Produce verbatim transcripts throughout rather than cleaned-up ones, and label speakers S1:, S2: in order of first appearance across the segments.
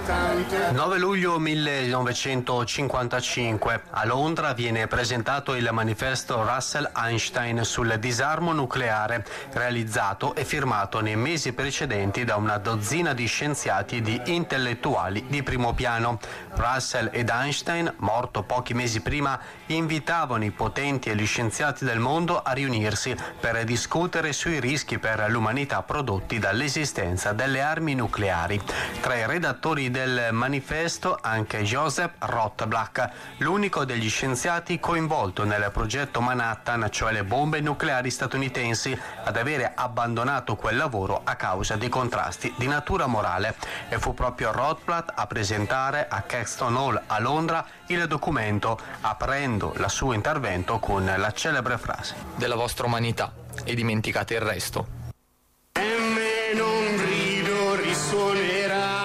S1: nove luglio millenovecentocinquantacinque, a Londra viene presentato il manifesto Russell-Einstein sul disarmo nucleare, realizzato e firmato nei mesi precedenti da una dozzina di scienziati e di intellettuali di primo piano. Russell ed Einstein, morto pochi mesi prima, invitavano i potenti e gli scienziati del mondo a riunirsi per discutere sui rischi per l'umanità prodotti dall'esistenza delle armi nucleari. Tra i redattori del manifesto anche Joseph Rotblatt, l'unico degli scienziati coinvolto nel progetto Manhattan, cioè le bombe nucleari statunitensi, ad avere abbandonato quel lavoro a causa di contrasti di natura morale. E fu proprio Rotblatt a presentare a Caxton Hall a Londra il documento, aprendo il suo intervento con la celebre frase:
S2: della vostra umanità e dimenticate il resto.
S3: E me non grido risuonerà.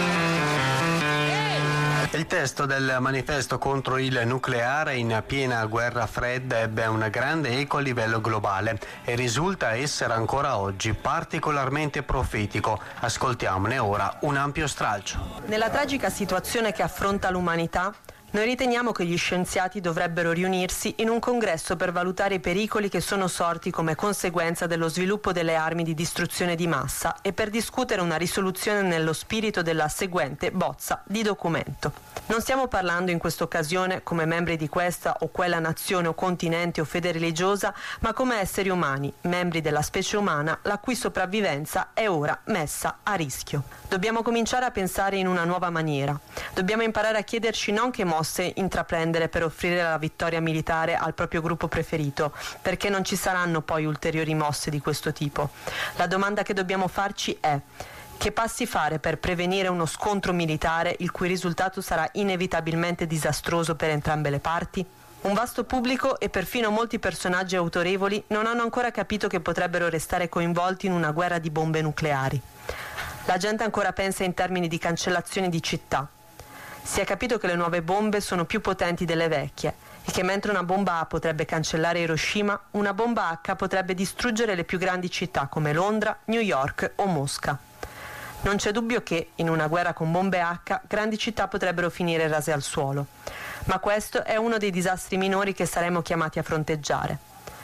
S1: Il testo del manifesto contro il nucleare in piena guerra fredda ebbe un grande eco a livello globale e risulta essere ancora oggi particolarmente profetico. Ascoltiamone ora un ampio stralcio.
S4: Nella tragica situazione che affronta l'umanità, noi riteniamo che gli scienziati dovrebbero riunirsi in un congresso per valutare i pericoli che sono sorti come conseguenza dello sviluppo delle armi di distruzione di massa e per discutere una risoluzione nello spirito della seguente bozza di documento. Non stiamo parlando in questa occasione come membri di questa o quella nazione o continente o fede religiosa, ma come esseri umani, membri della specie umana, la cui sopravvivenza è ora messa a rischio. Dobbiamo cominciare a pensare in una nuova maniera. Dobbiamo imparare a chiederci non che mosse intraprendere per offrire la vittoria militare al proprio gruppo preferito, perché non ci saranno poi ulteriori mosse di questo tipo. La domanda che dobbiamo farci è: che passi fare per prevenire uno scontro militare il cui risultato sarà inevitabilmente disastroso per entrambe le parti? Un vasto pubblico e perfino molti personaggi autorevoli non hanno ancora capito che potrebbero restare coinvolti in una guerra di bombe nucleari. La gente ancora pensa in termini di cancellazione di città. Si è capito che le nuove bombe sono più potenti delle vecchie e che mentre una bomba A potrebbe cancellare Hiroshima, una bomba H potrebbe distruggere le più grandi città come Londra, New York o Mosca. Non c'è dubbio che, in una guerra con bombe H, grandi città potrebbero finire rase al suolo. Ma questo è uno dei disastri minori che saremo chiamati a fronteggiare.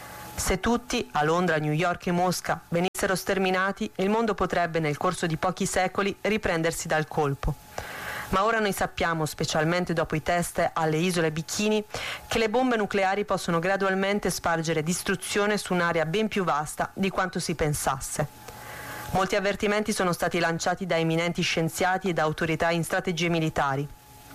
S4: Se tutti, a Londra, New York e Mosca, venissero sterminati, il mondo potrebbe, nel corso di pochi secoli, riprendersi dal colpo. Ma ora noi sappiamo, specialmente dopo i test alle isole Bikini, che le bombe nucleari possono gradualmente spargere distruzione su un'area ben più vasta di quanto si pensasse. Molti avvertimenti sono stati lanciati da eminenti scienziati e da autorità in strategie militari.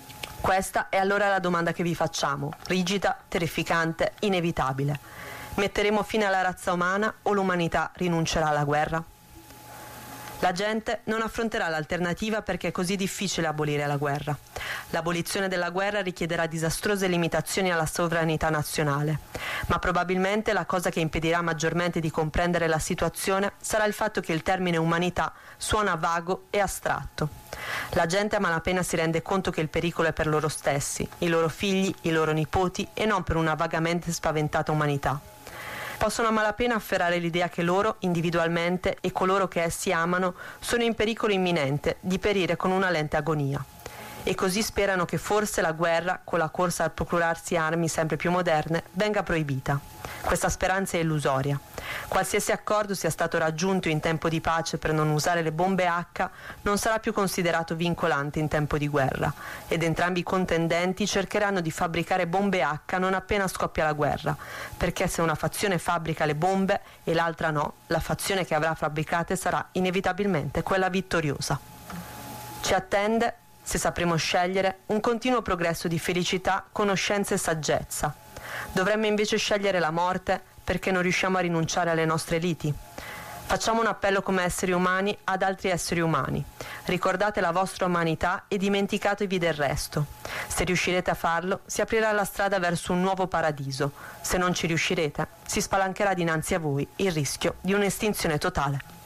S4: Questa è allora la domanda che vi facciamo, rigida, terrificante, inevitabile. Metteremo fine alla razza umana o l'umanità rinuncerà alla guerra? La gente non affronterà l'alternativa perché è così difficile abolire la guerra. L'abolizione della guerra richiederà disastrose limitazioni alla sovranità nazionale, ma probabilmente la cosa che impedirà maggiormente di comprendere la situazione sarà il fatto che il termine umanità suona vago e astratto. La gente a malapena si rende conto che il pericolo è per loro stessi, i loro figli, i loro nipoti e non per una vagamente spaventata umanità. Possono a malapena afferrare l'idea che loro, individualmente, e coloro che essi amano, sono in pericolo imminente di perire con una lenta agonia. E così sperano che forse la guerra, con la corsa a procurarsi armi sempre più moderne, venga proibita. Questa speranza è illusoria. Qualsiasi accordo sia stato raggiunto in tempo di pace per non usare le bombe H non sarà più considerato vincolante in tempo di guerra, ed entrambi i contendenti cercheranno di fabbricare bombe H non appena scoppia la guerra, perché se una fazione fabbrica le bombe e l'altra no, la fazione che avrà fabbricate sarà inevitabilmente quella vittoriosa. Ci attende, se sapremo scegliere, un continuo progresso di felicità, conoscenza e saggezza. Dovremmo invece scegliere la morte perché non riusciamo a rinunciare alle nostre liti. Facciamo un appello come esseri umani ad altri esseri umani. Ricordate la vostra umanità e dimenticatevi del resto. Se riuscirete a farlo, si aprirà la strada verso un nuovo paradiso. Se non ci riuscirete, si spalancherà dinanzi a voi il rischio di un'estinzione totale.